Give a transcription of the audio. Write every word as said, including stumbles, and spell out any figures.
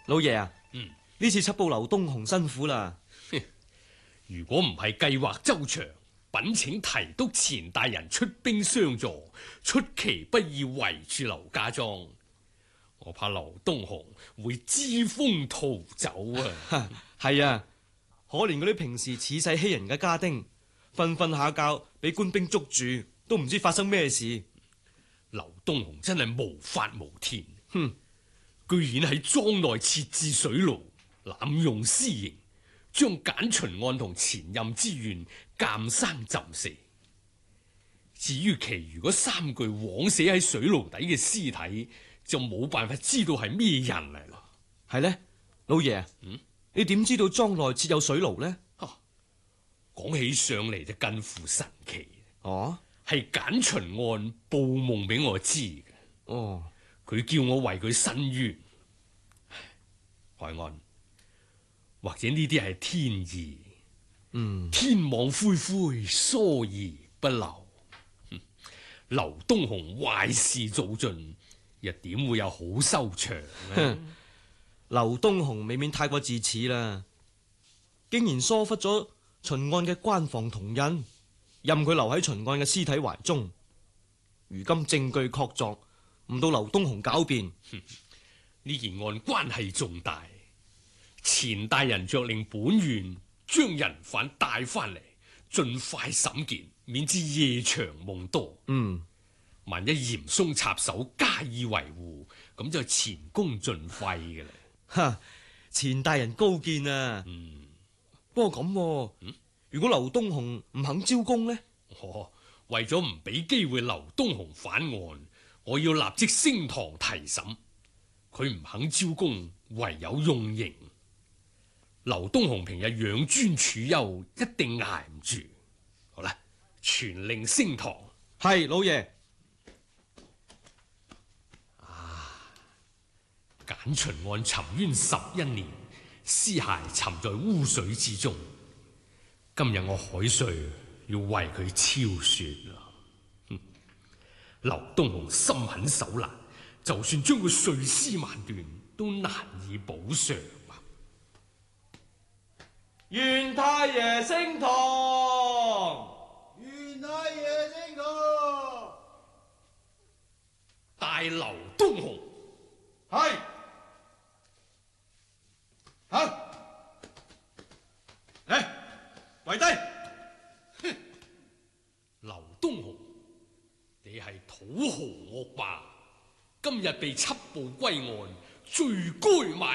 老爺啊， 嗯， 呢次緝捕劉東雄辛苦啦。 如果唔係計劃周詳，稟請提督錢大人出兵相助，出其不意圍住劉家莊，我怕劉東雄會知風逃走啊！ 係啊，可憐嗰啲平時恃勢欺人嘅家丁，瞓瞓下覺俾官兵捉住，都唔知發生咩事。 劉東雄真係無法無天， 哼！ 居然喺莊內設置水牢，濫用私刑，將簡秦案同前任之怨監生浸死。至於其餘嗰三具枉死喺水牢底嘅屍體，就冇辦法知道係咩人嚟啦。 係呢，老爺， 嗯， 你點知道莊內設有水牢呢？ 啊，講起上嚟就近乎神奇。 哦， 係簡秦案報夢俾我知嘅。 哦， 佢叫我為佢伸冤。海安，或者呢啲係天意。 嗯， 天網恢恢，疏而不漏。劉東雄壞事做盡，又點會有好收場呢？ 劉東雄未免太過自恃啦，竟然疏忽咗秦案嘅關防同印，任佢留喺秦案嘅屍體懷中。如今證據確鑿，唔到劉東雄狡辯。 呢件案關係重大，錢大人着令本縣將人犯帶翻嚟，盡快審結，免至夜長夢多。 嗯， 萬一嚴嵩插手加以維護，咁就前功盡廢嘅啦。 哈！錢大人高見啊。 嗯， 不過咁、啊，嗯、如果劉東雄唔肯招供呢？ 哦，為咗唔俾機會劉東雄反案，我要立即升堂提審。佢唔肯招供，唯有用刑。劉東雄平日養尊處優，一定捱唔住。好啦，傳令升堂。 係，老爺。 啊，簡秦案沉冤十一年，屍骸沉在污水之中。今日我海瑞要為佢超雪啦。哼，劉東雄心狠手辣，就算將佢碎屍萬段，都難以補償啊！ 袁太爺升堂， 袁太爺升堂， 大劉東雄， 係，行，嚟，跪低。 哼，劉東雄，你係土豪惡霸，今日被緝捕歸案，罪該萬